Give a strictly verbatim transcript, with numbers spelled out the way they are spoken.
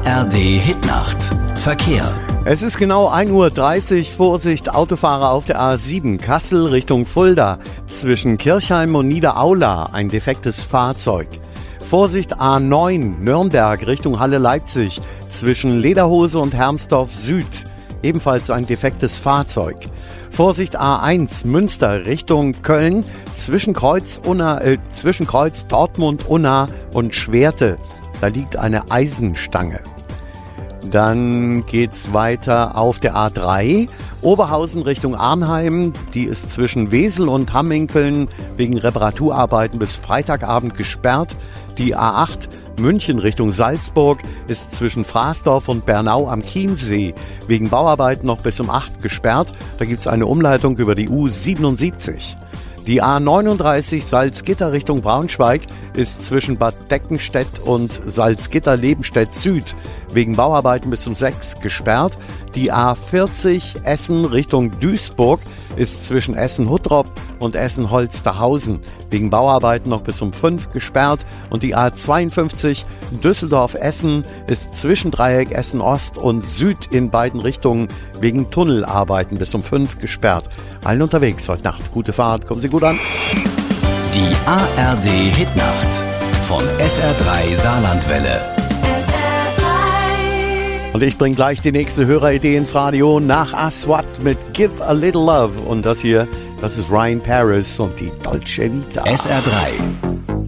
R D Hitnacht. Verkehr. Es ist genau ein Uhr dreißig. Vorsicht, Autofahrer auf der A sieben Kassel Richtung Fulda. Zwischen Kirchheim und Niederaula ein defektes Fahrzeug. Vorsicht, A neun Nürnberg Richtung Halle Leipzig. Zwischen Lederhose und Hermsdorf Süd. Ebenfalls ein defektes Fahrzeug. Vorsicht, A eins Münster Richtung Köln. Zwischen Kreuz, Unna, äh, zwischen Kreuz Dortmund, Unna und Schwerte. Da liegt eine Eisenstange. Dann geht's weiter auf der A drei, Oberhausen Richtung Arnheim. Die ist zwischen Wesel und Hamminkeln wegen Reparaturarbeiten bis Freitagabend gesperrt. Die A acht, München Richtung Salzburg, ist zwischen Fraßdorf und Bernau am Chiemsee wegen Bauarbeiten noch bis um acht gesperrt. Da gibt's eine Umleitung über die U siebenundsiebzig. Die A neununddreißig Salzgitter Richtung Braunschweig ist zwischen Bad Deckenstedt und Salzgitter-Lebenstedt Süd wegen Bauarbeiten bis um sechs gesperrt. Die A vierzig Essen Richtung Duisburg ist zwischen Essen-Huttrop und Essen-Holsterhausen wegen Bauarbeiten noch bis um fünf gesperrt. Und die A zweiundfünfzig Düsseldorf-Essen ist zwischen Dreieck Essen-Ost und Süd in beiden Richtungen wegen Tunnelarbeiten bis um fünf gesperrt. Allen unterwegs heute Nacht gute Fahrt, kommen Sie gut an. Die A R D Hitnacht von S R drei Saarlandwelle. Und ich bringe gleich die nächste Höreridee ins Radio nach Aswad mit Give a Little Love. Und das hier, das ist Ryan Paris und die Dolce Vita. S R drei